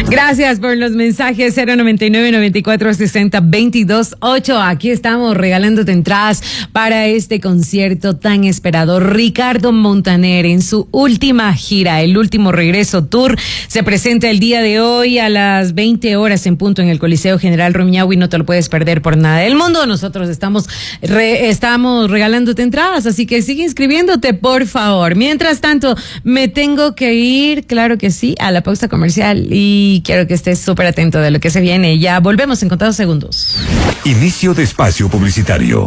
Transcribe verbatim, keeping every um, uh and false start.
Gracias por los mensajes. Cero noventa y nueve, noventa y cuatro, sesenta, veintidós, ocho. Aquí estamos regalándote entradas para este concierto tan esperado. Ricardo Montaner en su última gira, el último regreso tour, se presenta el día de hoy a las veinte horas en punto en el Coliseo General Rumiñahui. No te lo puedes perder por nada del mundo. Nosotros estamos re, estamos regalándote entradas, así que sigue inscribiéndote, por favor. Mientras tanto, me tengo que ir, claro que sí, a la pausa comercial y quiero que estés súper atento de lo que se viene. Ya volvemos en contados segundos. Inicio de espacio publicitario.